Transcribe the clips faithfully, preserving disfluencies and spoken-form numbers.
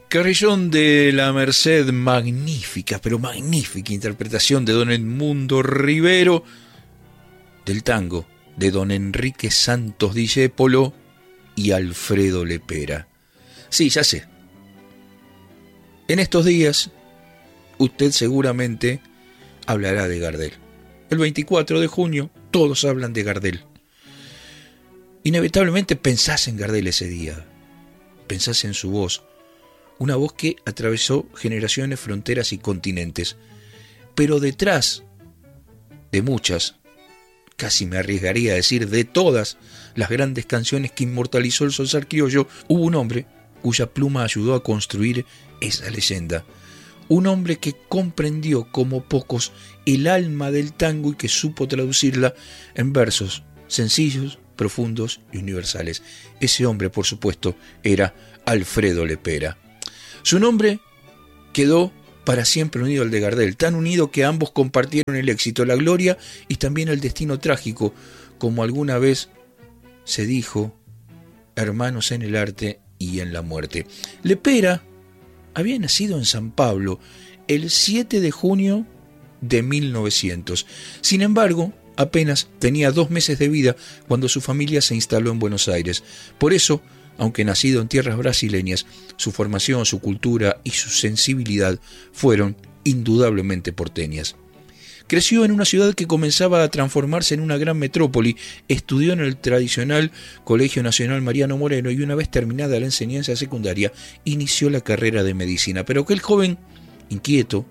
Carrillón de la Merced, magnífica, pero magnífica interpretación de don Edmundo Rivero del tango de don Enrique Santos Discépolo y Alfredo Lepera. Sí, ya sé. En estos días, usted seguramente hablará de Gardel. El veinticuatro de junio, todos hablan de Gardel. Inevitablemente pensás en Gardel ese día. Pensás en su voz. Una voz que atravesó generaciones, fronteras y continentes. Pero detrás de muchas, casi me arriesgaría a decir de todas las grandes canciones que inmortalizó el Zorzal criollo, hubo un hombre cuya pluma ayudó a construir esa leyenda. Un hombre que comprendió como pocos el alma del tango y que supo traducirla en versos sencillos, profundos y universales. Ese hombre, por supuesto, era Alfredo Lepera. Su nombre quedó para siempre unido al de Gardel, tan unido que ambos compartieron el éxito, la gloria y también el destino trágico, como alguna vez se dijo, hermanos en el arte y en la muerte. Lepera había nacido en San Pablo el siete de junio de mil novecientos. Sin embargo, apenas tenía dos meses de vida cuando su familia se instaló en Buenos Aires. Por eso, aunque nacido en tierras brasileñas, su formación, su cultura y su sensibilidad fueron indudablemente porteñas. Creció en una ciudad que comenzaba a transformarse en una gran metrópoli, estudió en el tradicional Colegio Nacional Mariano Moreno y una vez terminada la enseñanza secundaria, inició la carrera de medicina. Pero aquel joven inquieto,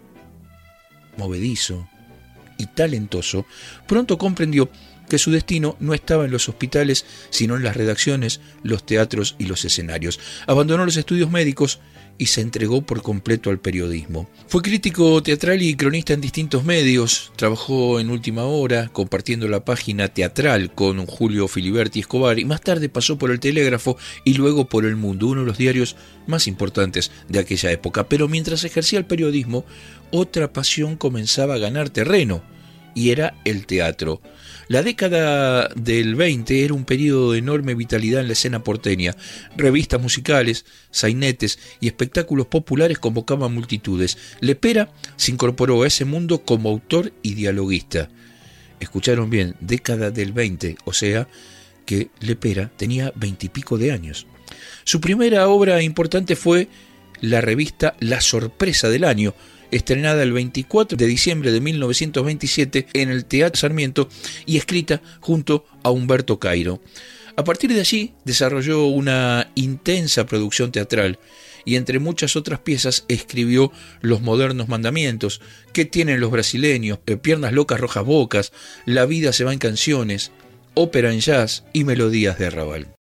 movedizo y talentoso, pronto comprendió que su destino no estaba en los hospitales, sino en las redacciones, los teatros y los escenarios. Abandonó los estudios médicos y se entregó por completo al periodismo. Fue crítico teatral y cronista en distintos medios. Trabajó en Última Hora, compartiendo la página teatral con Julio Filiberti Escobar, y más tarde pasó por El Telégrafo y luego por El Mundo, uno de los diarios más importantes de aquella época. Pero mientras ejercía el periodismo, otra pasión comenzaba a ganar terreno, y era el teatro. La década del veinte era un periodo de enorme vitalidad en la escena porteña. Revistas musicales, sainetes y espectáculos populares convocaban multitudes. Lepera se incorporó a ese mundo como autor y dialoguista. Escucharon bien, década del veinte, o sea que Lepera tenía veintipico de años. Su primera obra importante fue la revista La Sorpresa del Año, estrenada el veinticuatro de diciembre de mil novecientos veintisiete en el Teatro Sarmiento y escrita junto a Humberto Cairo. A partir de allí desarrolló una intensa producción teatral y entre muchas otras piezas escribió Los modernos mandamientos, ¿Qué tienen los brasileños?, Piernas locas, rojas bocas, La vida se va en canciones, Ópera en jazz y Melodías de arrabal.